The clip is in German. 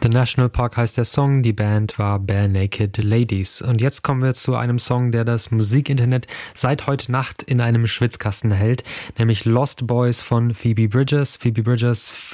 The National Park heißt der Song, die Band war Bare Naked Ladies. Und jetzt kommen wir zu einem Song, der das Musikinternet seit heute Nacht in einem Schwitzkasten hält, nämlich Lost Boys von Phoebe Bridgers. Phoebe Bridgers